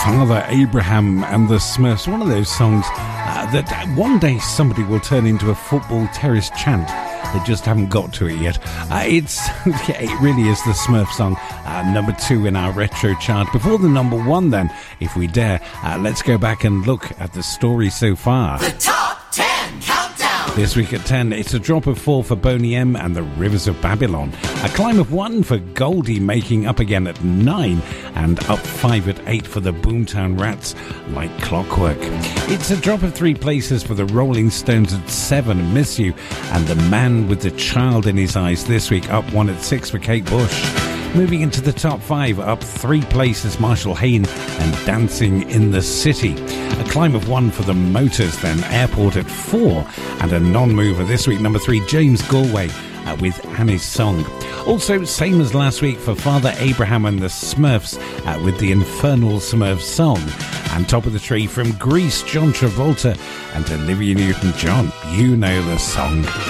Father Abraham and the Smurfs, one of those songs that one day somebody will turn into a football terrace chant. They just haven't got to it yet. It really is the Smurf song, number 2 in our retro chart. Before the number 1 then, if we dare, let's go back and look at the story so far. The Top 10 Countdown. This week at 10, it's a drop of 4 for Boney M and the Rivers of Babylon. A climb of 1 for Goldie, making up again at 9, and up 5 at 8 for the Boomtown Rats, Like Clockwork. It's a drop of 3 places for the Rolling Stones at 7, Miss You, and The Man with the Child in His Eyes this week, up 1 at 6 for Kate Bush. Moving into the top 5, up 3 places, Marshall Hayne and Dancing in the City. A climb of 1 for the Motors then, Airport at 4, and a non-mover this week, number 3, James Galway with Annie's Song. Also, same as last week for Father Abraham and the Smurfs with the Infernal Smurfs song. And top of the tree from Greece, John Travolta and Olivia Newton-John, You Know the Song.